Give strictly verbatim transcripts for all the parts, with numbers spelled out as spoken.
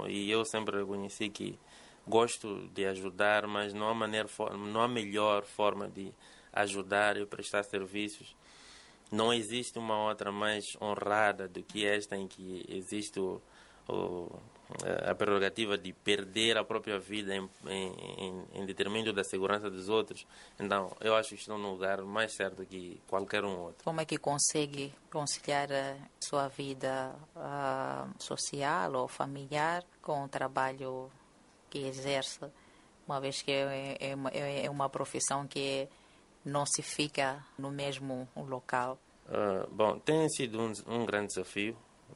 e eu sempre reconheci que gosto de ajudar, mas não há, maneira, não há melhor forma de ajudar e prestar serviços. Não existe uma outra mais honrada do que esta, em que existe o, o, a prerrogativa de perder a própria vida em, em, em detrimento da segurança dos outros. Então, eu acho que estou no lugar mais certo que qualquer um outro. Como é que consegue conciliar a sua vida uh, social ou familiar com o trabalho que exerce, uma vez que é, é, é uma profissão que não se fica no mesmo local? Uh, bom, tem sido um, um grande desafio,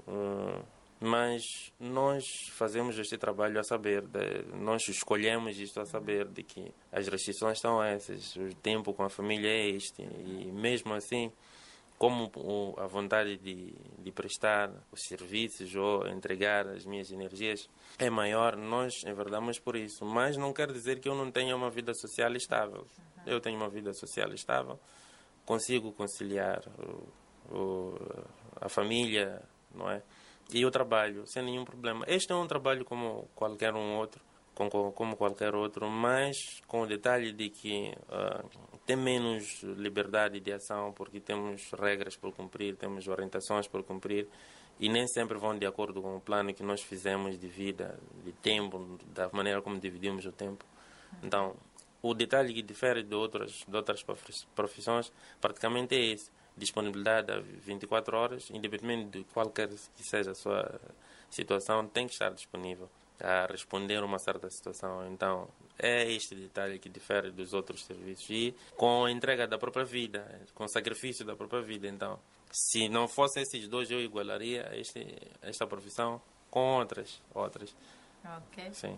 uh, mas nós fazemos este trabalho a saber, de, nós escolhemos isto a saber de que as restrições são essas, o tempo com a família é este, e mesmo assim, como o, a vontade de, de prestar os serviços ou entregar as minhas energias é maior, nós enverdamos por isso, mas não quer dizer que eu não tenha uma vida social estável. Eu tenho uma vida social estável, consigo conciliar o, o, a família, não é? E o trabalho, sem nenhum problema. Este é um trabalho como qualquer um outro, como, como qualquer outro, mas com o detalhe de que uh, tem menos liberdade de ação, porque temos regras por cumprir, temos orientações por cumprir, e nem sempre vão de acordo com o plano que nós fizemos de vida, de tempo, da maneira como dividimos o tempo. Então, o detalhe que difere de outras, de outras profissões praticamente é esse. Disponibilidade a vinte e quatro horas, independente de qualquer que seja a sua situação, tem que estar disponível a responder a uma certa situação. Então, é este detalhe que difere dos outros serviços. E com a entrega da própria vida, com o sacrifício da própria vida. Então, se não fossem esses dois, eu igualaria este, esta profissão com outras. outras. Ok. Sim.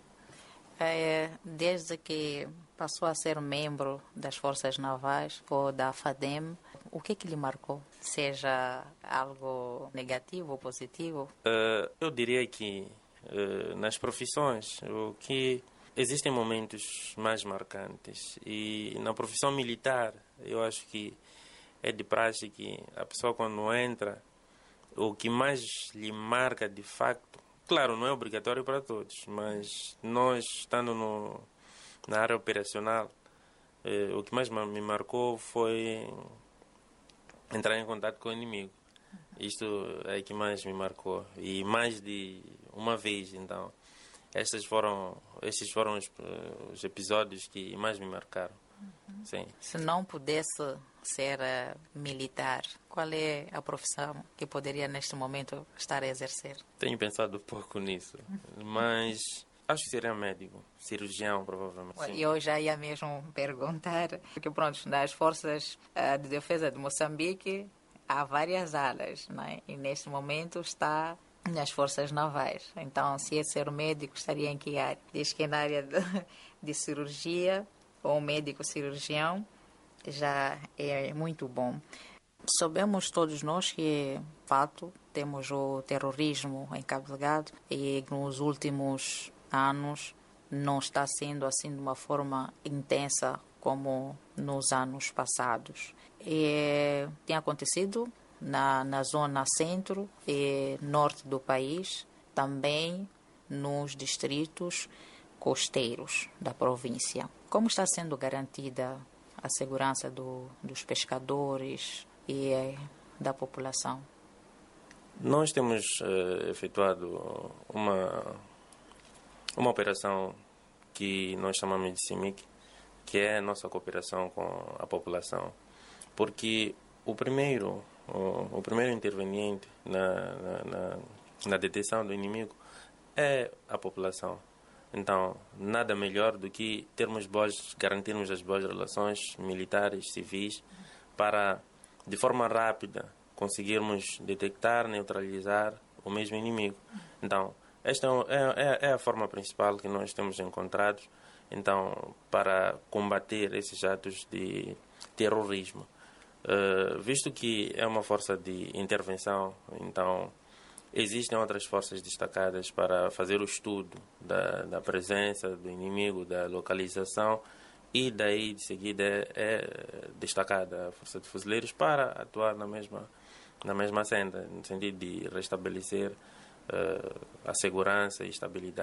É, desde que passou a ser membro das Forças Navais ou da FADEM, o que que lhe marcou? Seja algo negativo ou positivo? Uh, eu diria que uh, nas profissões, o que existem momentos mais marcantes, e na profissão militar eu acho que é de praxe que a pessoa, quando entra, o que mais lhe marca de facto, claro, não é obrigatório para todos, mas nós, estando no, na área operacional, eh, o que mais me marcou foi entrar em contato com o inimigo. Isto é o que mais me marcou, e mais de uma vez. Então, estes foram, estes foram os, os episódios que mais me marcaram. Uhum. Sim. Se não pudesse ser uh, militar, qual é a profissão que poderia neste momento estar a exercer? Tenho pensado um pouco nisso, mas acho que seria médico, cirurgião, provavelmente. Sim. Eu já ia mesmo perguntar, porque pronto, nas Forças uh, de Defesa de Moçambique há várias áreas, né? E neste momento está nas Forças Navais. Então, se é ser médico, estaria em que área? Diz que na área de, de cirurgia, ou médico cirurgião, já é muito bom. Sabemos todos nós que, de fato, temos o terrorismo em Cabo Delgado, e nos últimos anos não está sendo assim de uma forma intensa como nos anos passados. E tem acontecido na, na zona centro e norte do país, também nos distritos costeiros da província. Como está sendo garantida a segurança do, dos pescadores e eh, da população? Nós temos uh, efetuado uma, uma operação que nós chamamos de CIMIC, que é a nossa cooperação com a população, porque o primeiro, o, o primeiro interveniente na, na, na, na detenção do inimigo é a população. Então, nada melhor do que termos boas, garantirmos as boas relações militares, civis, para, de forma rápida, conseguirmos detectar, neutralizar o mesmo inimigo. Então, esta é, é, é a forma principal que nós temos encontrado, então, para combater esses atos de terrorismo. Uh, visto que é uma força de intervenção, então existem outras forças destacadas para fazer o estudo da, da presença do inimigo, da localização, e daí de seguida é, é destacada a Força de Fuzileiros para atuar na mesma, na mesma senda, no sentido de restabelecer uh, a segurança e estabilidade